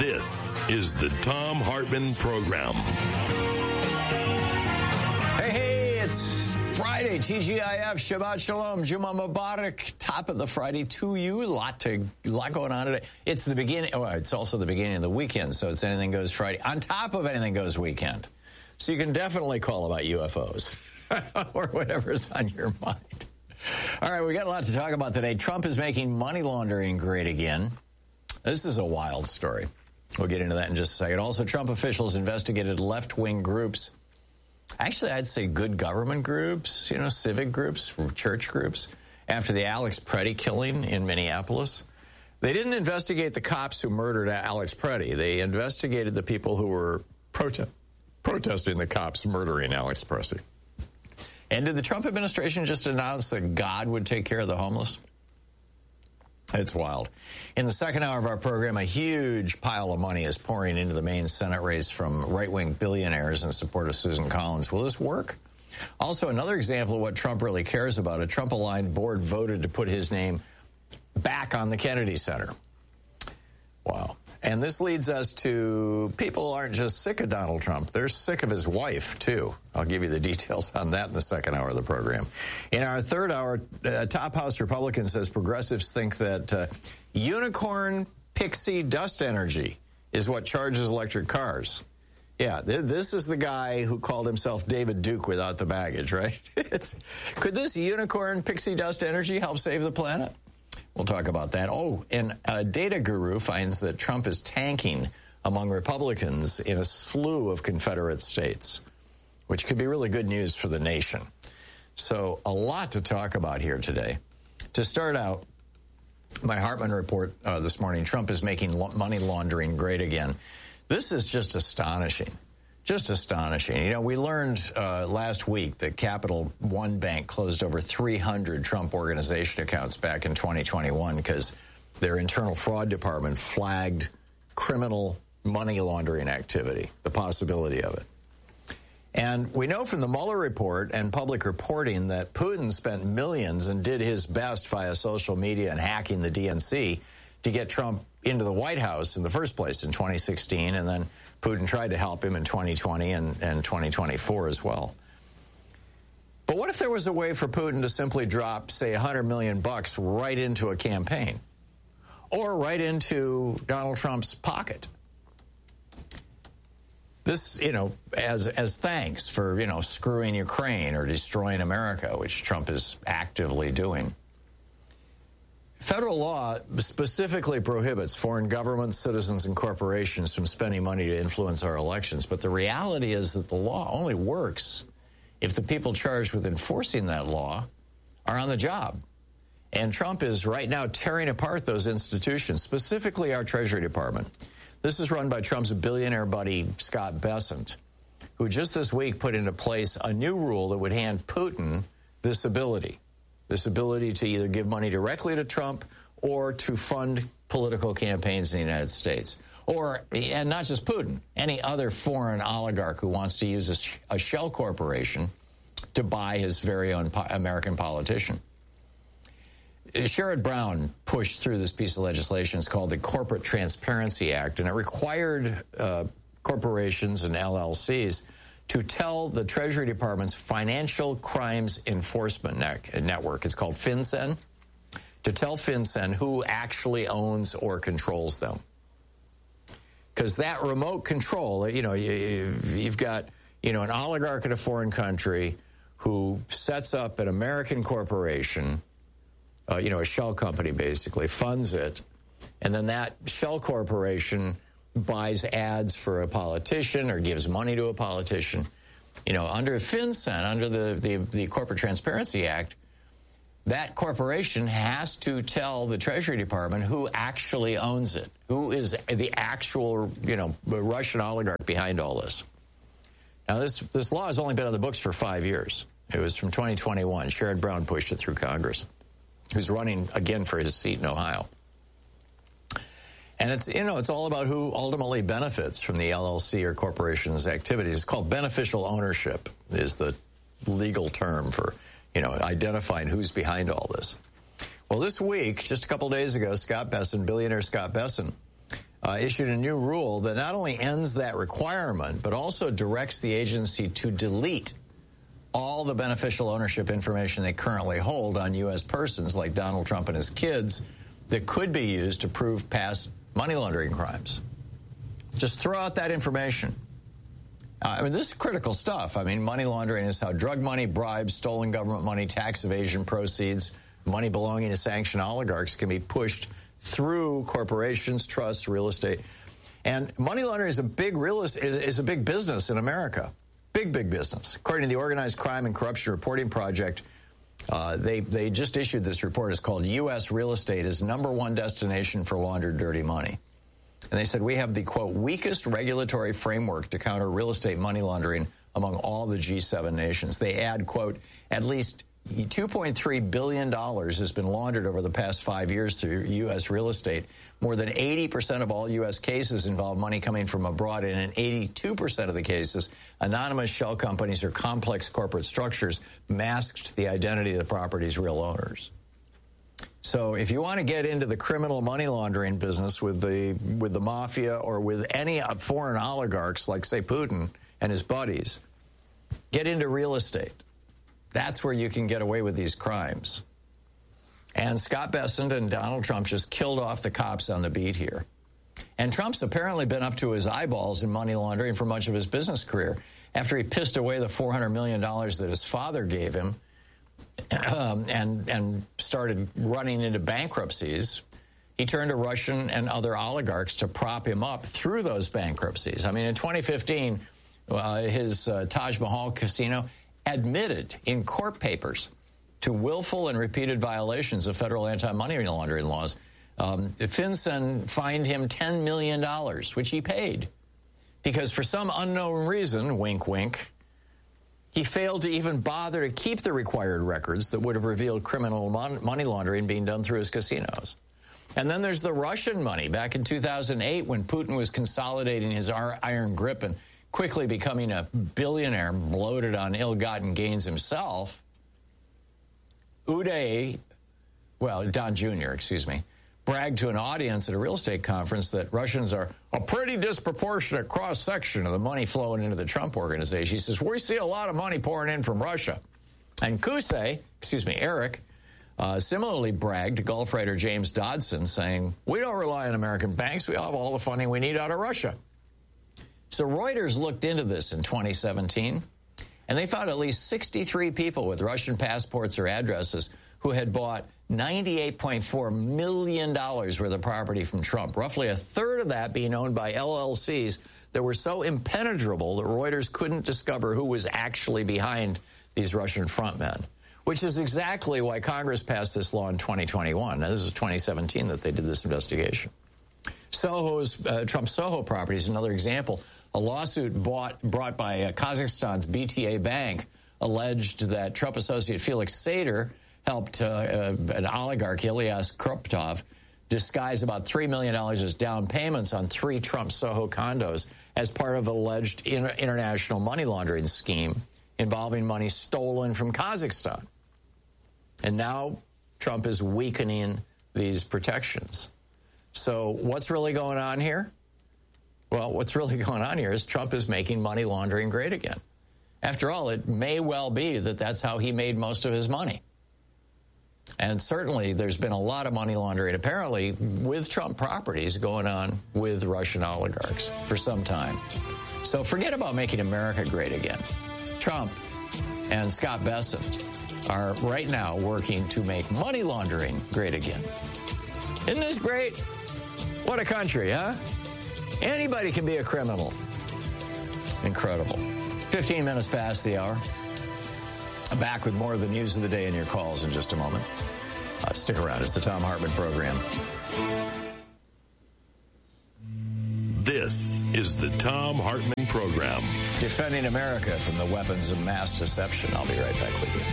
This is the Thom Hartmann Program. Hey, it's Friday, TGIF, Shabbat Shalom, Juma Mubarak, top of the Friday to you. A lot going on today. It's the beginning, it's also the beginning of the weekend, so it's Anything Goes Friday, on top of Anything Goes weekend. So you can definitely call about UFOs or whatever's on your mind. All right, we got a lot to talk about today. Trump is making money laundering great again. This is a wild story. We'll get into that in just a second. Also, Trump officials investigated left-wing groups. Actually, I'd say good government groups, civic groups, church groups, after the Alex Preddy killing in Minneapolis. They didn't investigate the cops who murdered Alex Preddy. They investigated the people who were protesting the cops murdering Alex Preddy. And did the Trump administration just announce that God would take care of the homeless? It's wild. In the second hour of our program, a huge pile of money is pouring into the Maine Senate race from right-wing billionaires in support of Susan Collins. Will this work? Also, another example of what Trump really cares about. A Trump-aligned board voted to put his name back on the Kennedy Center. Wow. And this leads us to people aren't just sick of Donald Trump. They're sick of his wife, too. I'll give you the details on that in the second hour of the program. In our third hour, top House Republican says progressives think that unicorn pixie dust energy is what charges electric cars. Yeah, this is the guy who called himself David Duke without the baggage, right? Could this unicorn pixie dust energy help save the planet? We'll talk about that. Oh, and a data guru finds that Trump is tanking among Republicans in a slew of Confederate states, which could be really good news for the nation. So a lot to talk about here today. To start out, my Hartmann report this morning, Trump is making money laundering great again. This is just astonishing. Just astonishing. We learned last week that Capital One Bank closed over 300 Trump Organization accounts back in 2021 because their internal fraud department flagged criminal money laundering activity, the possibility of it. And we know from the Mueller report and public reporting that Putin spent millions and did his best via social media and hacking the DNC to get Trump into the White House in the first place in 2016, and then Putin tried to help him in 2020 and 2024 as well. But what if there was a way for Putin to simply drop, say, $100 million right into a campaign or right into Donald Trump's pocket? This, as thanks for, screwing Ukraine or destroying America, which Trump is actively doing. Federal law specifically prohibits foreign governments, citizens, and corporations from spending money to influence our elections. But the reality is that the law only works if the people charged with enforcing that law are on the job. And Trump is right now tearing apart those institutions, specifically our Treasury Department. This is run by Trump's billionaire buddy, Scott Bessent, who just this week put into place a new rule that would hand Putin this ability to either give money directly to Trump or to fund political campaigns in the United States. And not just Putin, any other foreign oligarch who wants to use a shell corporation to buy his very own American politician. Sherrod Brown pushed through this piece of legislation. It's called the Corporate Transparency Act, and it required corporations and LLCs to tell the Treasury Department's Financial Crimes Enforcement Network, it's called FinCEN, to tell FinCEN who actually owns or controls them. Because that remote control, you've got, an oligarch in a foreign country who sets up an American corporation, a shell company basically, funds it, and then that shell corporation buys ads for a politician or gives money to a politician. Under FinCEN, under the Corporate Transparency Act, that corporation has to tell the Treasury Department who actually owns it, who is the actual, Russian oligarch behind all this. Now, this law has only been on the books for 5 years. It was from 2021. Sherrod Brown pushed it through Congress, who's running again for his seat in Ohio. And it's all about who ultimately benefits from the LLC or corporation's activities. It's called beneficial ownership is the legal term for, identifying who's behind all this. Well, this week, just a couple days ago, Scott Bessent, billionaire Scott Bessent, issued a new rule that not only ends that requirement, but also directs the agency to delete all the beneficial ownership information they currently hold on U.S. persons like Donald Trump and his kids that could be used to prove past money laundering crimes. Just throw out that information. This is critical stuff. Money laundering is how drug money, bribes, stolen government money, tax evasion proceeds, money belonging to sanctioned oligarchs can be pushed through corporations, trusts, real estate. And money laundering is a big business in America. Big business. According to the Organized Crime and Corruption Reporting Project, they just issued this report. It's called U.S. Real Estate is #1 destination for laundered dirty money. And they said we have the, quote, weakest regulatory framework to counter real estate money laundering among all the G7 nations. They add, quote, at least $2.3 billion has been laundered over the past 5 years through U.S. real estate. More than 80% of all U.S. cases involve money coming from abroad, and in 82% of the cases, anonymous shell companies or complex corporate structures masked the identity of the property's real owners. So if you want to get into the criminal money laundering business with the mafia or with any foreign oligarchs like, say, Putin and his buddies, get into real estate. That's where you can get away with these crimes. And Scott Bessent and Donald Trump just killed off the cops on the beat here. And Trump's apparently been up to his eyeballs in money laundering for much of his business career. After he pissed away the $400 million that his father gave him and started running into bankruptcies, he turned to Russian and other oligarchs to prop him up through those bankruptcies. In 2015, his Taj Mahal casino admitted in court papers to willful and repeated violations of federal anti-money laundering laws. FinCEN fined him $10 million, which he paid, because for some unknown reason, wink, wink, he failed to even bother to keep the required records that would have revealed criminal money laundering being done through his casinos. And then there's the Russian money. Back in 2008, when Putin was consolidating his iron grip and quickly becoming a billionaire bloated on ill-gotten gains himself, Don Jr., bragged to an audience at a real estate conference that Russians are a pretty disproportionate cross-section of the money flowing into the Trump organization. He says, we see a lot of money pouring in from Russia. And Eric, similarly bragged to Gulf writer James Dodson, saying, we don't rely on American banks. We have all the funding we need out of Russia. So Reuters looked into this in 2017, and they found at least 63 people with Russian passports or addresses who had bought $98.4 million worth of property from Trump, roughly a third of that being owned by LLCs that were so impenetrable that Reuters couldn't discover who was actually behind these Russian frontmen, which is exactly why Congress passed this law in 2021. Now, this is 2017 that they did this investigation. Trump's Soho property is another example. A lawsuit brought by Kazakhstan's BTA Bank alleged that Trump associate Felix Sater helped an oligarch, Ilyas Kruptov, disguise about $3 million as down payments on 3 Trump Soho condos as part of an alleged international money laundering scheme involving money stolen from Kazakhstan. And now Trump is weakening these protections. So what's really going on here? Well, what's really going on here is Trump is making money laundering great again. After all, it may well be that that's how he made most of his money. And certainly there's been a lot of money laundering, apparently, with Trump properties going on with Russian oligarchs for some time. So forget about making America great again. Trump and Scott Bessent are right now working to make money laundering great again. Isn't this great? What a country, huh? Anybody can be a criminal. Incredible. 15 minutes past the hour. I'm back with more of the news of the day and your calls in just a moment. Stick around. It's the Thom Hartmann Program. This is the Thom Hartmann Program. Defending America from the weapons of mass deception. I'll be right back with you.